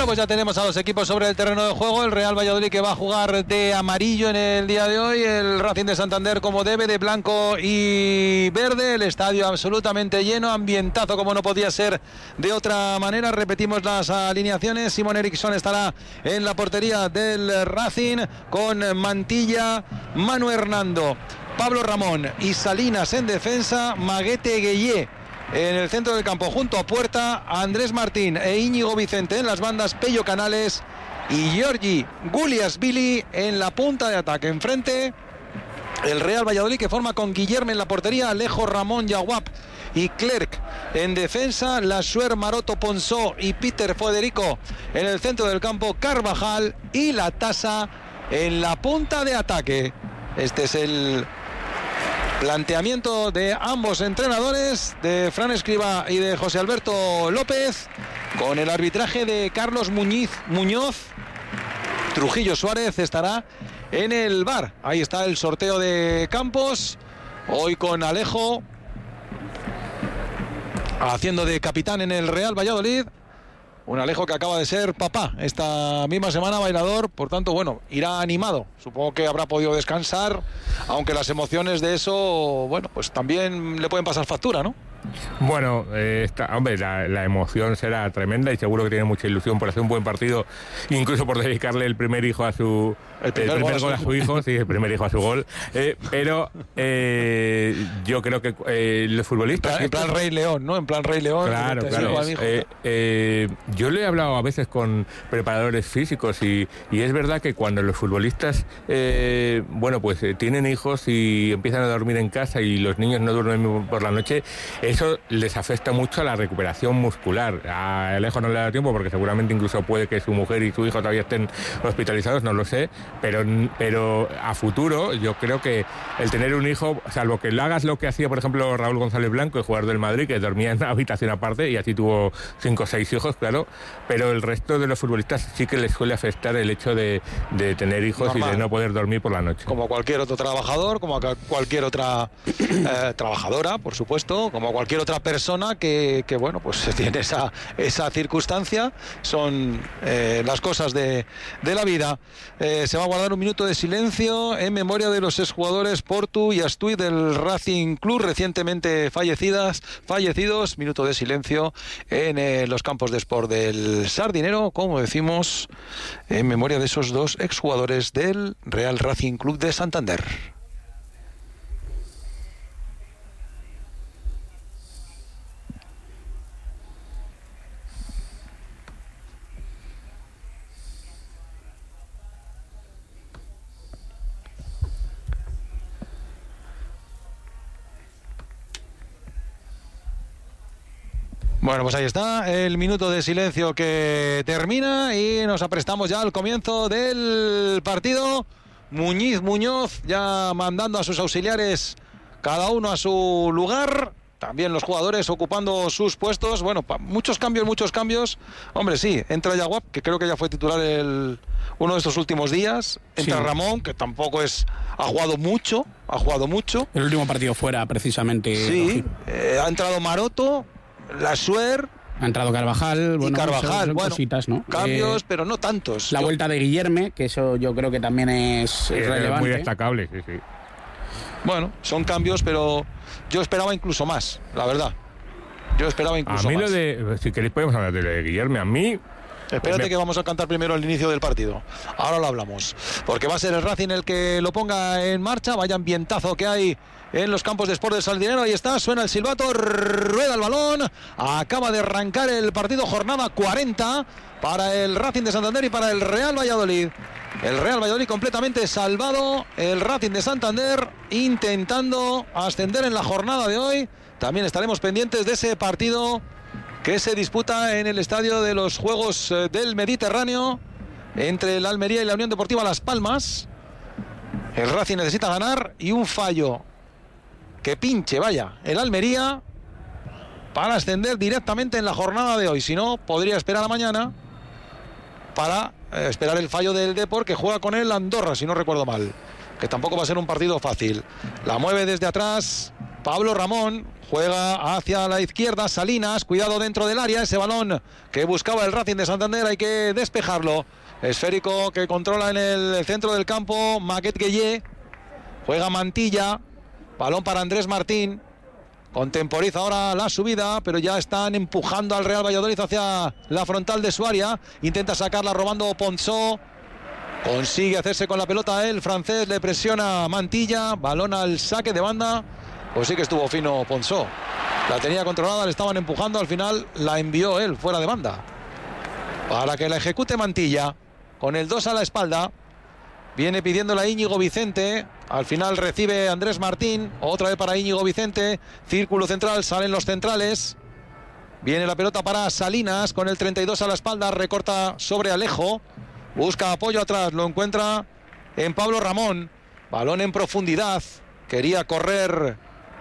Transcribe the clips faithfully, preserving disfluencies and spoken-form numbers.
Bueno, pues ya tenemos a los equipos sobre el terreno de juego. El Real Valladolid, que va a jugar de amarillo en el día de hoy. El Racing de Santander, como debe, de blanco y verde. El estadio absolutamente lleno, ambientazo como no podía ser de otra manera. Repetimos las alineaciones. Simon Eriksson estará en la portería del Racing, con Mantilla, Manu Hernando, Pablo Ramón y Salinas en defensa. Maguete Gueye en el centro del campo, junto a puerta, Andrés Martín e Íñigo Vicente en las bandas, Pello Canales y Giorgi Guliasvili en la punta de ataque. Enfrente, el Real Valladolid, que forma con Guillermo en la portería, Alejo, Ramón, Yaguap y Clerc en defensa, Lassuer, Maroto, Ponsó y Peter Federico en el centro del campo, Carvajal y La Tasa en la punta de ataque. Este es el planteamiento de ambos entrenadores, de Fran Escribá y de José Alberto López, con el arbitraje de Carlos Muñiz, Muñoz. Trujillo Suárez estará en el V A R. Ahí está el sorteo de campos, hoy con Alejo haciendo de capitán en el Real Valladolid. Un Alejo que acaba de ser papá esta misma semana, bailador, por tanto, bueno, irá animado. Supongo que habrá podido descansar, aunque las emociones de eso, bueno, pues también le pueden pasar factura, ¿no? Bueno, eh, está, hombre, la, la emoción será tremenda y seguro que tiene mucha ilusión por hacer un buen partido, incluso por dedicarle el primer hijo a su el primer, el primer gol a su, gol a su hijo, sí, el primer hijo a su gol. Eh, pero eh, yo creo que eh, los futbolistas, en plan Rey León, ¿no? En plan Rey León. Claro, claro. Eh, eh, yo le he hablado a veces con preparadores físicos y, y es verdad que cuando los futbolistas, eh, bueno, pues eh, tienen hijos y empiezan a dormir en casa y los niños no duermen por la noche, eso les afecta mucho a la recuperación muscular. A Alejo no le da tiempo porque seguramente incluso puede que su mujer y su hijo todavía estén hospitalizados, no lo sé, pero, pero a futuro yo creo que el tener un hijo, salvo que lo hagas lo que hacía por ejemplo Raúl González Blanco, el jugador del Madrid, que dormía en una habitación aparte y así tuvo cinco o seis hijos, claro, pero el resto de los futbolistas sí que les suele afectar el hecho de, de tener hijos. Normal. Y de no poder dormir por la noche. Como cualquier otro trabajador, como cualquier otra eh, trabajadora, por supuesto, como cualquier otra persona que, que bueno, pues tiene esa, esa circunstancia. Son eh, las cosas de, de la vida. Eh, se va a guardar un minuto de silencio en memoria de los exjugadores Portu y Astuy del Racing Club, recientemente fallecidas, fallecidos. Minuto de silencio en eh, los campos de Sport del Sardinero, como decimos, en memoria de esos dos exjugadores del Real Racing Club de Santander. Bueno, pues ahí está el minuto de silencio que termina y nos aprestamos ya al comienzo del partido. Muñiz, Muñoz ya mandando a sus auxiliares cada uno a su lugar. También los jugadores ocupando sus puestos. Bueno, pa, muchos cambios, muchos cambios. Hombre, sí, entra Yaguap, que creo que ya fue titular el, uno de estos últimos días. Entra sí. Ramón, que tampoco es... Ha jugado mucho, ha jugado mucho. El último partido fuera, precisamente. Sí, eh, ha entrado Maroto, Lassuer, ha entrado Carvajal, bueno, y Carvajal, son, son bueno, cositas, ¿no? Cambios, eh, pero no tantos. La yo... vuelta de Guillerme, que eso yo creo que también es, sí, es relevante. Muy destacable, sí, sí. Bueno, son cambios, pero yo esperaba incluso más, la verdad. Yo esperaba incluso más. A mí más. lo de, si queréis podemos hablar de lo de Guillerme, a mí... Espérate me... que vamos a cantar primero el inicio del partido. Ahora lo hablamos. Porque va a ser el Racing el que lo ponga en marcha. Vaya ambientazo que hay en los campos de Sport del Sardinero. Ahí está, suena el silbato, rueda el balón. Acaba de arrancar el partido, jornada cuarenta para el Racing de Santander y para el Real Valladolid. El Real Valladolid completamente salvado. El Racing de Santander intentando ascender en la jornada de hoy. También estaremos pendientes de ese partido que se disputa en el estadio de los Juegos del Mediterráneo entre la Almería y la Unión Deportiva Las Palmas. El Racing necesita ganar y un fallo que pinche, vaya, el Almería para ascender directamente en la jornada de hoy. Si no, podría esperar a mañana para eh, esperar el fallo del Depor, que juega con el Andorra, si no recuerdo mal, que tampoco va a ser un partido fácil. La mueve desde atrás Pablo Ramón juega hacia la izquierda, Salinas, cuidado dentro del área, ese balón que buscaba el Racing de Santander, hay que despejarlo. Esférico que controla en el centro del campo Maquet Gueye, juega Mantilla, balón para Andrés Martín, contemporiza ahora la subida, pero ya están empujando al Real Valladolid hacia la frontal de su área, intenta sacarla robando Ponsó, consigue hacerse con la pelota el francés, le presiona Mantilla, balón al saque de banda, pues sí que estuvo fino Ponsó, la tenía controlada, le estaban empujando, al final la envió él fuera de banda, para que la ejecute Mantilla, con el dos a la espalda, viene pidiéndola Íñigo Vicente, al final recibe Andrés Martín, otra vez para Íñigo Vicente, círculo central, salen los centrales, viene la pelota para Salinas, con el treinta y dos a la espalda, recorta sobre Alejo, busca apoyo atrás, lo encuentra en Pablo Ramón, balón en profundidad, quería correr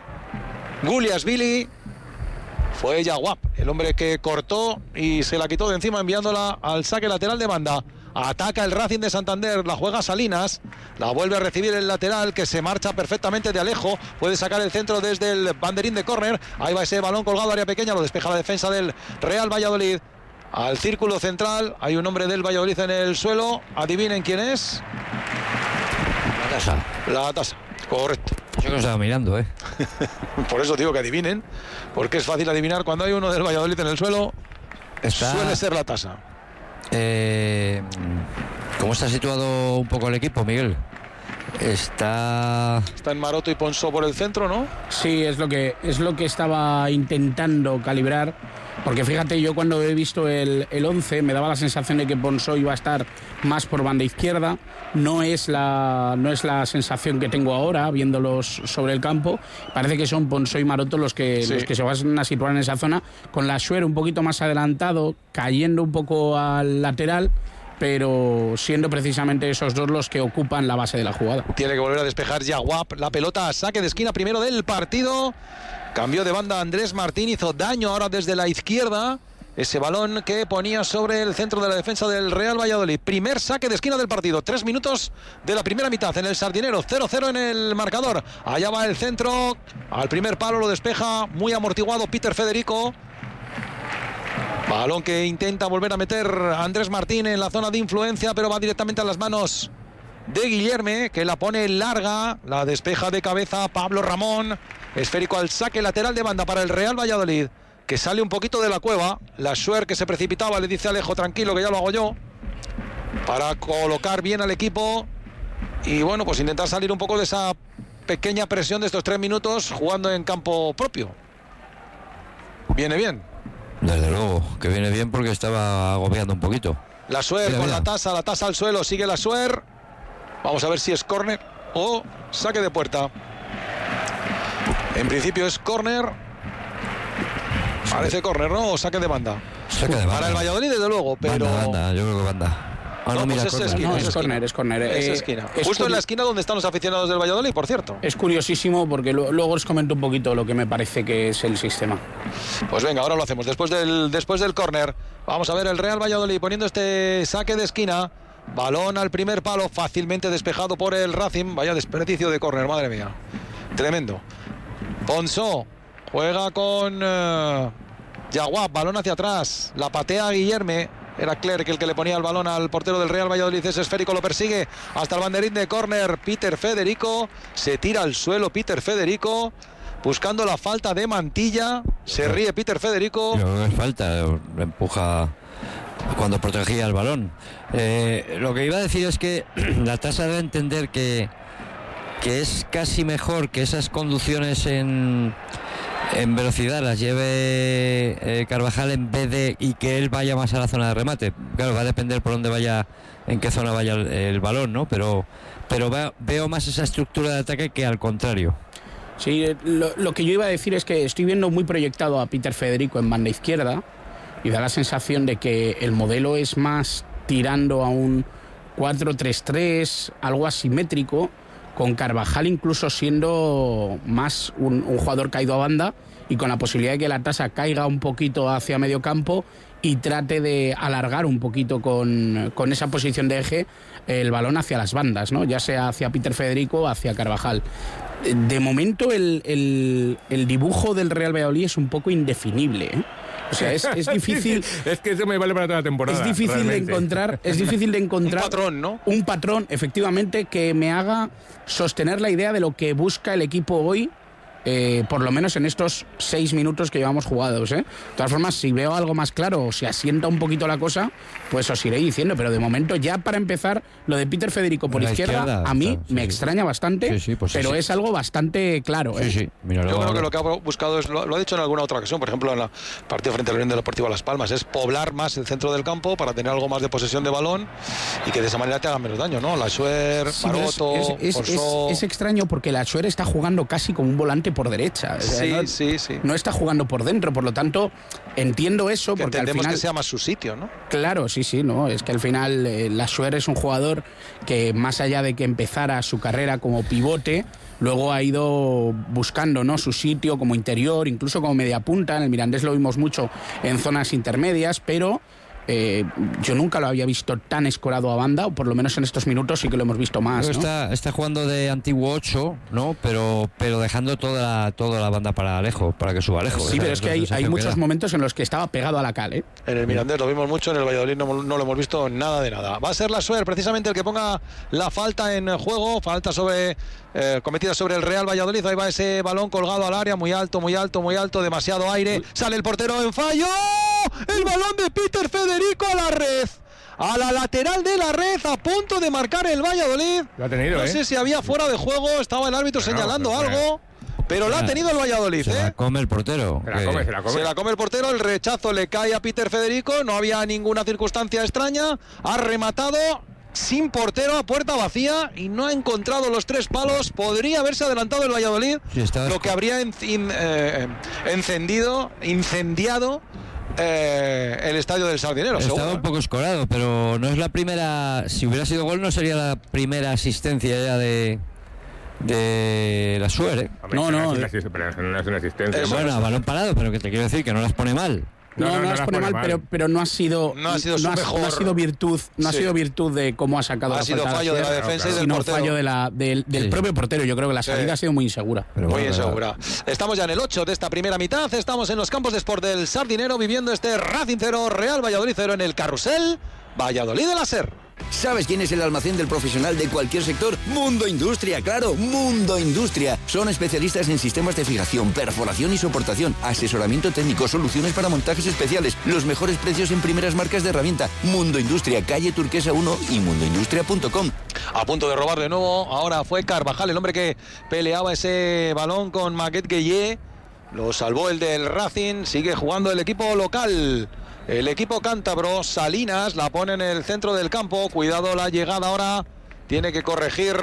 Guliasvili, fue Yaguap, el hombre que cortó y se la quitó de encima enviándola al saque lateral de banda. Ataca el Racing de Santander, la juega Salinas, la vuelve a recibir el lateral que se marcha perfectamente de Alejo, puede sacar el centro desde el banderín de córner, ahí va ese balón colgado área pequeña, lo despeja la defensa del Real Valladolid, al círculo central, hay un hombre del Valladolid en el suelo, adivinen quién es. La Tasa. La Tasa, correcto. Yo que lo estaba mirando, ¿eh? Por eso digo que adivinen, porque es fácil adivinar cuando hay uno del Valladolid en el suelo, Está... suele ser La Tasa. Eh, ¿Cómo está situado un poco el equipo, Miguel? Está... Está en Maroto y Ponsó por el centro, ¿no? Sí, es lo que es lo que estaba intentando calibrar, porque fíjate, yo cuando he visto el, el once me daba la sensación de que Ponsó iba a estar más por banda izquierda, no es la no es la sensación que tengo ahora viéndolos sobre el campo, parece que son Ponsó y Maroto los que, sí. los que se van a situar en esa zona, con la Suer un poquito más adelantado, cayendo un poco al lateral, pero siendo precisamente esos dos los que ocupan la base de la jugada. Tiene que volver a despejar Yaguap, la pelota, saque de esquina primero del partido, cambió de banda Andrés Martín, hizo daño ahora desde la izquierda, ese balón que ponía sobre el centro de la defensa del Real Valladolid, primer saque de esquina del partido, tres minutos de la primera mitad en el Sardinero, cero cero en el marcador, allá va el centro, al primer palo lo despeja, muy amortiguado Peter Federico, balón que intenta volver a meter Andrés Martín en la zona de influencia, pero va directamente a las manos de Guillerme, que la pone larga, la despeja de cabeza Pablo Ramón, esférico al saque lateral de banda para el Real Valladolid, que sale un poquito de la cueva, la Suer que se precipitaba, le dice a Alejo, tranquilo que ya lo hago yo, para colocar bien al equipo, y bueno, pues intentar salir un poco de esa pequeña presión de estos tres minutos, jugando en campo propio. Viene bien. Desde luego, que viene bien porque estaba agobiando un poquito. La Suer mira, con mira. la tasa, la tasa al suelo, sigue la Suer. Vamos a ver si es córner o saque de puerta. En principio es córner. Parece córner, ¿no? O saque de banda. Saque de banda. Para el Valladolid, desde luego, pero... Banda, banda, yo creo que banda. Ah, no, no, mira, pues es, esquina, no, es, es córner, es córner. Es eh, esquina. Es Justo curi- en la esquina donde están los aficionados del Valladolid, por cierto. Es curiosísimo porque lo, luego os comento un poquito lo que me parece que es el sistema. Pues venga, ahora lo hacemos. Después del, después del córner, vamos a ver el Real Valladolid poniendo este saque de esquina. Balón al primer palo, fácilmente despejado por el Racing. Vaya desperdicio de córner, madre mía. Tremendo. Ponsó juega con uh, Yaguap, balón hacia atrás. La patea Guillerme. Era Clerc el que le ponía el balón al portero del Real Valladolid. Ese esférico lo persigue hasta el banderín de córner. Peter Federico se tira al suelo. Peter Federico buscando la falta de Mantilla. Se ríe Peter Federico. Yo creo que es falta. Le empuja cuando protegía el balón. Eh, lo que iba a decir es que la Tasa debe entender que, que es casi mejor que esas conducciones en... en velocidad las lleve eh, Carvajal en vez de y que él vaya más a la zona de remate. Claro, va a depender por dónde vaya, en qué zona vaya el, el balón, ¿no? Pero, pero va, veo más esa estructura de ataque que al contrario. Sí, lo, lo que yo iba a decir es que estoy viendo muy proyectado a Peter Federico en banda izquierda y da la sensación de que el modelo es más tirando a un cuatro tres tres, algo asimétrico, con Carvajal incluso siendo más un, un jugador caído a banda y con la posibilidad de que la Tasa caiga un poquito hacia medio campo y trate de alargar un poquito con, con esa posición de eje el balón hacia las bandas, ¿no? Ya sea hacia Peter Federico o hacia Carvajal. De momento el, el, el dibujo del Real Valladolid es un poco indefinible, ¿eh? O sea, es, es difícil. Es que eso me vale para toda la temporada. Es difícil realmente. de encontrar, es difícil de encontrar un patrón, ¿no? Un patrón, efectivamente, que me haga sostener la idea de lo que busca el equipo hoy. Eh, por lo menos en estos seis minutos que llevamos jugados, ¿eh? De todas formas, si veo algo más claro o se asienta un poquito la cosa, pues os iré diciendo, pero de momento ya para empezar, lo de Peter Federico por izquierda, izquierda, a mí sí, me sí. extraña bastante, sí, sí, pues pero sí, sí. es algo bastante claro, ¿eh? Sí, sí. Míralo, yo creo que lo que ha buscado es, lo, lo ha dicho en alguna otra ocasión, por ejemplo en el partido frente al Unión Deportivo Las Palmas, es poblar más el centro del campo para tener algo más de posesión de balón y que de esa manera te hagan menos daño, ¿no? La Suer, sí, Maroto, es, es, es, es, es extraño porque la Suer está jugando casi como un volante por derecha. Sí, no, sí, sí. No está jugando por dentro, por lo tanto, entiendo eso. Que porque entendemos al final, que sea más su sitio, ¿no? Claro, sí, sí, no. Es que al final eh, la Suer es un jugador que, más allá de que empezara su carrera como pivote, luego ha ido buscando, ¿no?, su sitio como interior, incluso como media punta. En el Mirandés lo vimos mucho en zonas intermedias, pero Eh, yo nunca lo había visto tan escorado a banda, o por lo menos en estos minutos sí que lo hemos visto más, ¿no? Está, está jugando de antiguo ocho, ¿no? Pero, pero dejando toda la, toda la banda para Alejo, para que suba Alejo. Sí, Esa pero es que hay, hay muchos momentos en los que estaba pegado a la cal, ¿eh? En el Mirandés lo vimos mucho, en el Valladolid no, no lo hemos visto nada de nada. Va a ser la Suer precisamente el que ponga la falta en juego, falta sobre eh, cometida sobre el Real Valladolid. Ahí va ese balón colgado al área, muy alto, muy alto, muy alto, demasiado aire. Sale el portero en fallo. El balón de Peter Federico a la red. A la lateral de la red, a punto de marcar el Valladolid. Lo ha tenido, no ¿eh? sé si había fuera de juego, estaba el árbitro bueno, señalando pues, algo, pero lo ha tenido el Valladolid. Se ¿eh? la come el portero. Se la come, se la come. Se la come el portero, el rechazo le cae a Peter Federico, no había ninguna circunstancia extraña, ha rematado sin portero, a puerta vacía, y no ha encontrado los tres palos. Podría haberse adelantado el Valladolid, sí, lo que habría en, in, eh, encendido, incendiado Eh, el estadio del Sardinero. Estaba seguro, un poco escorado, pero no es la primera. Si hubiera sido gol, no sería la primera asistencia ya de de la Suer, ¿eh? No, no, no, es una asistencia. Eh, bueno, a balón parado, pero que te quiero decir que no las pone mal. No, no, no, no las pone mal, mal. Pero, pero no ha sido no ha sido su no ha, mejor no ha sido virtud no sí. ha sido virtud de cómo ha sacado ha la sido falta fallo de la defensa, claro, claro, y del sino portero, fallo de la, del, del sí. propio portero. Yo creo que la salida sí. ha sido muy insegura, pero muy bueno, insegura. Pero... Estamos ya en el ocho de esta primera mitad, estamos en los campos de Sport del Sardinero viviendo este Racing cero, Real Valladolid cero en el Carrusel Valladolid de la Ser. ¿Sabes quién es el almacén del profesional de cualquier sector? Mundo Industria, claro, Mundo Industria. Son especialistas en sistemas de fijación, perforación y soportación, asesoramiento técnico, soluciones para montajes especiales, los mejores precios en primeras marcas de herramienta. Mundo Industria, calle Turquesa uno y mundo industria punto com. A punto de robar de nuevo, ahora fue Carvajal, el hombre que peleaba ese balón con Maguette Gueye. Lo salvó el del Racing, sigue jugando el equipo local. El equipo cántabro, Salinas, la pone en el centro del campo. Cuidado la llegada ahora. Tiene que corregir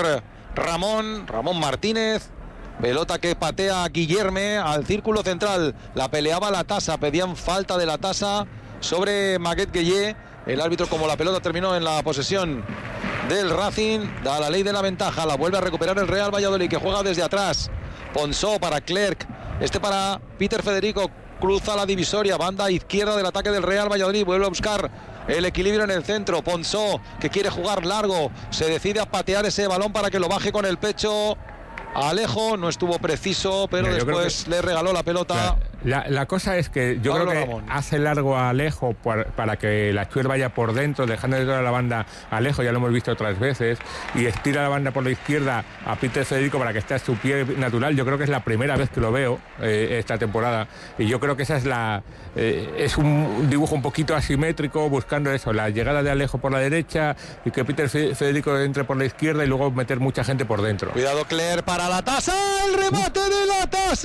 Ramón, Ramón Martínez. Pelota que patea a Guillerme al círculo central. La peleaba la Tasa, pedían falta de la Tasa sobre Maguette Gueye. El árbitro, como la pelota terminó en la posesión del Racing, da la ley de la ventaja. La vuelve a recuperar el Real Valladolid, que juega desde atrás. Ponsó para Clerc, este para Peter Federico. Cruza la divisoria, banda izquierda del ataque del Real Valladolid, vuelve a buscar el equilibrio en el centro. Ponsó, que quiere jugar largo, se decide a patear ese balón para que lo baje con el pecho. Alejo, no estuvo preciso, pero no, después que, le regaló la pelota. La, la cosa es que yo Pablo creo que Ramón hace largo a Alejo por, para que la Suer vaya por dentro, dejando de toda la banda a Alejo, ya lo hemos visto otras veces, y estira la banda por la izquierda a Peter Federico para que esté a su pie natural. Yo creo que es la primera vez que lo veo eh, esta temporada, y yo creo que esa es la eh, es un dibujo un poquito asimétrico, buscando eso, la llegada de Alejo por la derecha y que Peter Federico entre por la izquierda y luego meter mucha gente por dentro. Cuidado, Cler, para la Tasa, el remate de la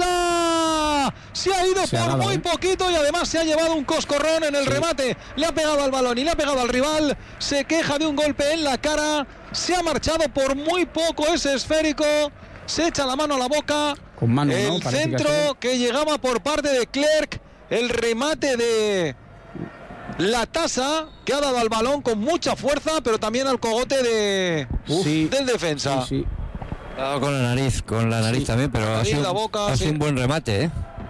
Tasa. Se ha ido se por ha muy poquito y además se ha llevado un coscorrón en el sí. remate. Le ha pegado al balón y le ha pegado al rival. Se queja de un golpe en la cara. Se ha marchado por muy poco ese esférico. Se echa la mano a la boca. Con mano, el ¿no? centro que, que llegaba por parte de Clerc. El remate de la Tasa, que ha dado al balón con mucha fuerza, pero también al cogote de sí. del defensa. Sí, sí. Con la nariz, con la nariz sí. también, pero ha sido, boca, ha sido sí. un buen remate, ¿eh?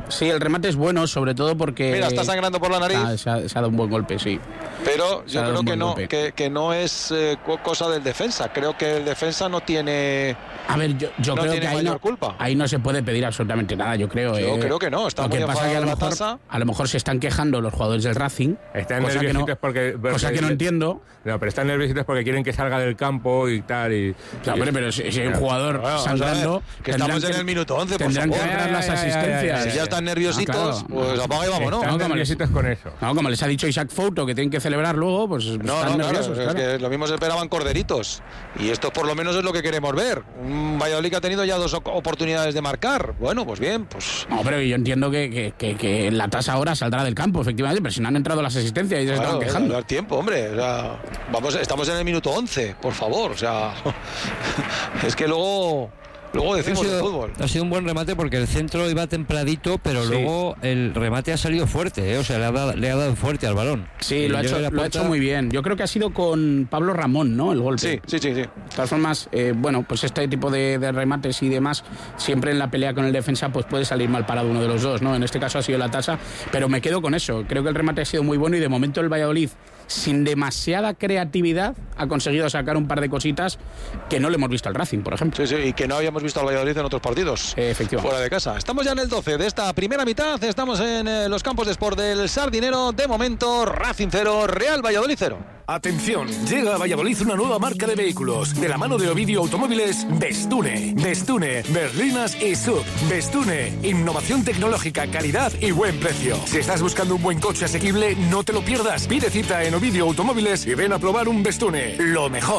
Sí, el remate es bueno, sobre todo porque... Mira, está sangrando por la nariz. Ah, se, ha, se ha dado un buen golpe, sí. Pero se yo creo que no, que, que no es eh, cosa del defensa. Creo que el defensa no tiene... A ver, yo, yo no creo que ahí no, culpa. ahí no se puede pedir absolutamente nada, yo creo. Yo eh. creo que no, está lo muy que pasa es que a lo, mejor, tasa. a lo mejor se están quejando los jugadores del Racing. Están cosa nerviositos que no, porque, porque... Cosa que no entiendo. No, pero están nerviositos porque quieren que salga del campo y tal. Y, claro, y, pero, pero si, si hay un jugador bueno, sangrando... Que estamos en el minuto once, por tendrán favor. que ganar las Ya, ya, ya, asistencias. ya, ya, ya. Si ya están nerviositos, Ah, claro. pues apaga y vámonos. Están No, como les- nerviositos con eso. No, como les ha dicho Isaac Fouto, que tienen que celebrar luego, pues No, están no, claro, nerviosos. es claro. que lo mismo se esperaban corderitos. Y esto por lo menos es lo que queremos ver. Un Valladolid que ha tenido ya dos o- oportunidades de marcar. Bueno, pues bien, pues... No, pero yo entiendo que, que, que, que la tasa ahora saldrá del campo, efectivamente, pero si no han entrado las asistencias y se Claro, estaban eh, quejando. dar tiempo, hombre. O sea, vamos, estamos en el minuto once, por favor. O sea, es que luego... Luego Ha decimos de sido, fútbol. ha sido un buen remate porque el centro iba templadito, pero Sí. luego el remate ha salido fuerte, ¿eh? O sea, le ha, dado, le ha dado fuerte al balón. Sí, Y lo ha, llega hecho, a la lo ha puerta- hecho muy bien. Yo creo que ha sido con Pablo Ramón, ¿no? El golpe. Sí, sí, sí, sí. De todas formas, eh, bueno, pues este tipo de, de remates y demás, siempre en la pelea con el defensa, pues puede salir mal parado uno de los dos, ¿no? En este caso ha sido la tasa, pero me quedo con eso. Creo que el remate ha sido muy bueno y de momento el Valladolid, sin demasiada creatividad, ha conseguido sacar un par de cositas que no le hemos visto al Racing, por ejemplo. Sí, sí, y que no habíamos visto al Valladolid en otros partidos. Eh, efectivamente. Fuera de casa. Estamos ya en el doce de esta primera mitad. Estamos en eh, los campos de Sport del Sardinero. De momento, Racing cero, Real Valladolid cero. Atención, llega a Valladolid una nueva marca de vehículos. De la mano de Ovidio Automóviles, Bestune. Bestune, berlinas y sub. Bestune, innovación tecnológica, calidad y buen precio. Si estás buscando un buen coche asequible, no te lo pierdas. Pide cita en Ovidio Automóviles y ven a probar un Bestune. Lo mejor.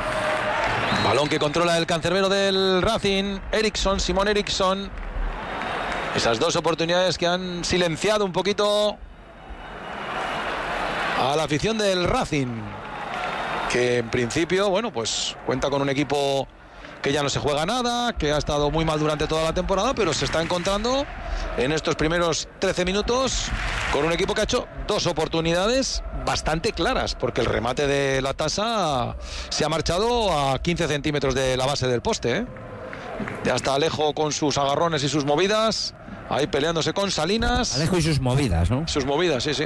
Balón que controla el cancerbero del Racing, Eriksson, Simón Eriksson. Esas dos oportunidades que han silenciado un poquito a la afición del Racing, que en principio, bueno, pues cuenta con un equipo que ya no se juega nada, que ha estado muy mal durante toda la temporada, pero se está encontrando en estos primeros trece minutos con un equipo que ha hecho dos oportunidades bastante claras, porque el remate de la tasa se ha marchado a quince centímetros de la base del poste, ¿eh? Ya está Alejo con sus agarrones y sus movidas, ahí peleándose con Salinas. Alejo y sus movidas, ¿no? Sus movidas, sí, sí.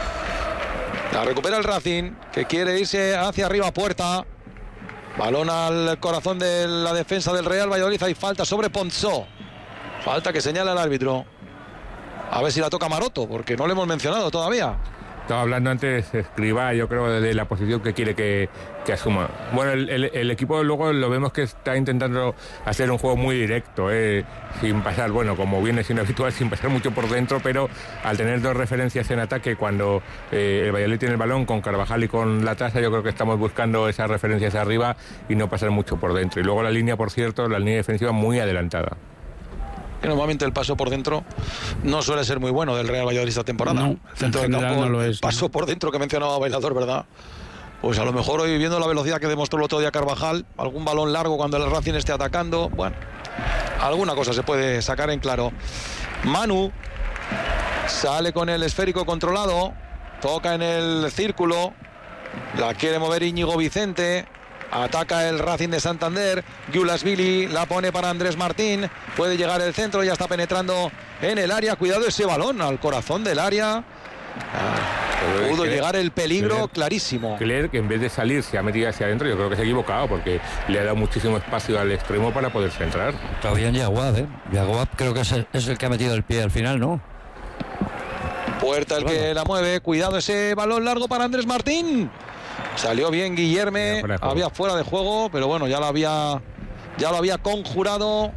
La recupera el Racing, que quiere irse hacia arriba, Puerta. Balón al corazón de la defensa del Real Valladolid. Hay falta sobre Ponzó. Falta que señala el árbitro. A ver si la toca Maroto, porque no le hemos mencionado todavía. Estaba hablando antes Escribá, yo creo, de la posición que quiere que, que asuma. Bueno, el, el, el equipo luego lo vemos que está intentando hacer un juego muy directo, eh, sin pasar, bueno, como viene siendo habitual, sin pasar mucho por dentro, pero al tener dos referencias en ataque, cuando eh, el Valladolid tiene el balón con Carvajal y con la tasa, yo creo que estamos buscando esas referencias arriba y no pasar mucho por dentro. Y luego la línea, por cierto, la línea defensiva muy adelantada. Que normalmente el paso por dentro no suele ser muy bueno del Real Valladolid esta temporada. No, El centro en del general campo, no lo el es, paso ¿no? por dentro que mencionaba Bailador, ¿verdad? Pues a lo mejor hoy, viendo la velocidad que demostró el otro día Carvajal, algún balón largo cuando el Racing esté atacando, bueno, alguna cosa se puede sacar en claro. Manu sale con el esférico controlado, toca en el círculo, la quiere mover Íñigo Vicente. Ataca el Racing de Santander. Gulasvili la pone para Andrés Martín. Puede llegar el centro, ya está penetrando en el área. Cuidado ese balón al corazón del área. Ah, pudo Cler, llegar el peligro Cler, clarísimo. Cler, que en vez de salir se ha metido hacia adentro, yo creo que se ha equivocado porque le ha dado muchísimo espacio al extremo para poder centrar. Todavía en Yaguab, ¿eh? Yaguab creo que es el, es el que ha metido el pie al final, ¿no? Puerta el que la mueve. Cuidado ese balón largo para Andrés Martín. Salió bien Guillerme, fuera había fuera de juego, pero bueno, ya lo había ya lo había conjurado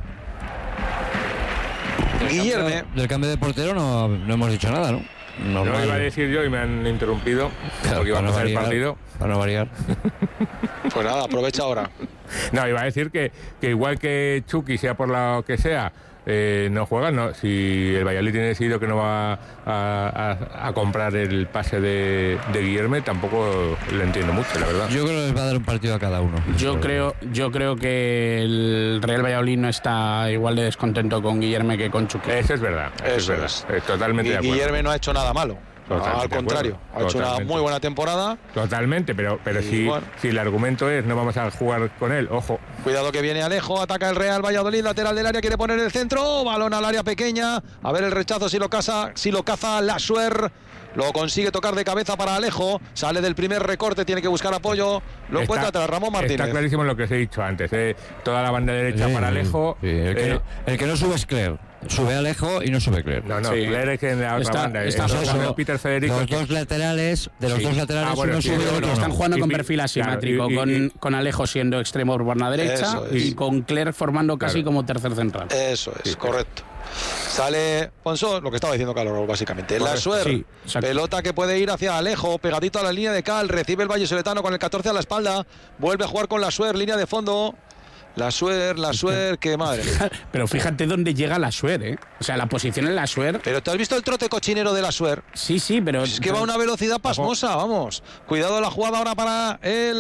Guillerme. Del cambio de portero no, no hemos dicho nada, ¿no? No Normal. lo iba a decir yo y me han interrumpido Claro, porque iba a para no empezar el variar, partido. Para no variar. Pues nada, aprovecha ahora. No, iba a decir que, que igual que Chucky, sea por lo que sea, eh, no juega, no. Si el Valladolid tiene decidido que no va a, a, a comprar el pase de, de Guillerme, tampoco lo entiendo mucho, la verdad. Yo creo que les va a dar un partido a cada uno. Yo creo, yo creo que el Real Valladolid no está igual de descontento con Guillerme que con Chucky. Eso es verdad, eso, Eso es verdad. es. Eh, totalmente Y de acuerdo. Guillerme no ha hecho nada malo. Totalmente Al contrario, ha hecho una muy buena temporada. Totalmente, pero, pero si, bueno. si el argumento es no vamos a jugar con él, ojo. Cuidado que viene Alejo, ataca el Real Valladolid, lateral del área, quiere poner el centro, balón al área pequeña, a ver el rechazo si lo caza, si lo caza Lassuer. Lo consigue tocar de cabeza para Alejo. Sale del primer recorte, tiene que buscar apoyo. Lo está, encuentra tras Ramón Martínez. Está clarísimo lo que os he dicho antes. ¿eh? Toda la banda derecha sí, para Alejo. Sí, el, que eh, no, el que no sube es Cler. Sube Alejo y no sube Cler. No, no, sí. Cler es en la otra está, banda. Está eso, eso, Peter Federico. Los dos laterales, de los sí. dos laterales, ah, bueno, uno sí, sube y otro otro no. Están jugando y, con perfil asimétrico, claro, y, y, con, con Alejo siendo extremo por banda derecha y, y con Cler formando casi claro. como tercer central. Eso es, sí, correcto. Sale Ponzo, lo que estaba diciendo Carlos básicamente. Lassuer, sí, pelota que puede ir hacia Alejo, pegadito a la línea de Cal, recibe el vallisoletano con el catorce a la espalda, vuelve a jugar con Lassuer, línea de fondo. Lassuer, Lassuer, qué madre. Pero fíjate dónde llega Lassuer, ¿eh? O sea, la posición en Lassuer. Pero ¿te has visto el trote cochinero de Lassuer? Sí, sí, pero es que va a una velocidad pasmosa, vamos. Cuidado la jugada ahora para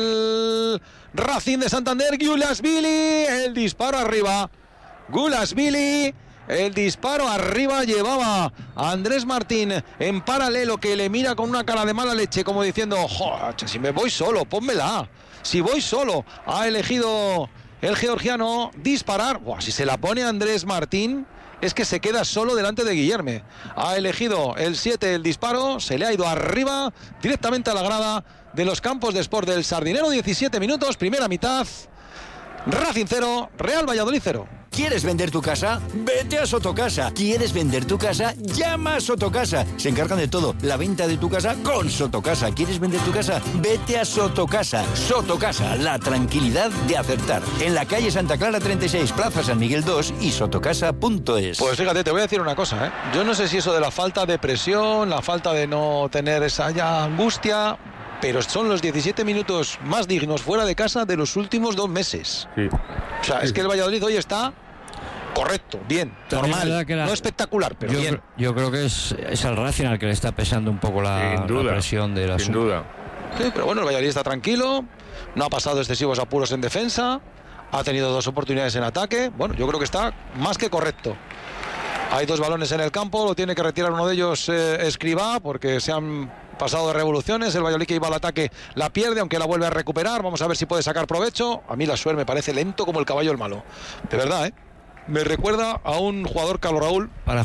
el Racing de Santander, Gulasvili, el disparo arriba. Gulasvili. El disparo arriba llevaba a Andrés Martín en paralelo, que le mira con una cara de mala leche como diciendo, joder, si me voy solo, pónmela. Si voy solo, ha elegido el georgiano disparar. Buah, si se la pone Andrés Martín, es que se queda solo delante de Guillerme. Ha elegido el siete el disparo, se le ha ido arriba directamente a la grada de los campos de Sport del Sardinero. diecisiete minutos, primera mitad. Racing cero, Real Valladolid cero. ¿Quieres vender tu casa? Vete a Sotocasa. ¿Quieres vender tu casa? Llama a Sotocasa. Se encargan de todo. La venta de tu casa con Sotocasa. ¿Quieres vender tu casa? Vete a Sotocasa. Sotocasa, la tranquilidad de acertar. En la calle Santa Clara treinta y seis, Plaza San Miguel dos y sotocasa punto es. Pues fíjate, te voy a decir una cosa, ¿eh? Yo no sé si eso de la falta de presión, la falta de no tener esa ya angustia, pero son los diecisiete minutos más dignos fuera de casa de los últimos dos meses. Sí. O sea, sí. Es que el Valladolid hoy está correcto, bien, normal, la, no espectacular, pero yo, bien. Yo creo que es, es al Racing al que le está pesando un poco la, sin duda, la presión de la sin duda. Sí, pero bueno, el Valladolid está tranquilo, no ha pasado excesivos apuros en defensa, ha tenido dos oportunidades en ataque. Bueno, yo creo que está más que correcto. Hay dos balones en el campo, lo tiene que retirar uno de ellos eh, Escribá, porque se han pasado de revoluciones. El Valladolid que iba al ataque la pierde, aunque la vuelve a recuperar. Vamos a ver si puede sacar provecho. A mí Lassuer me parece lento como el caballo el malo. De verdad, ¿eh? Me recuerda a un jugador, Carlos Raúl, para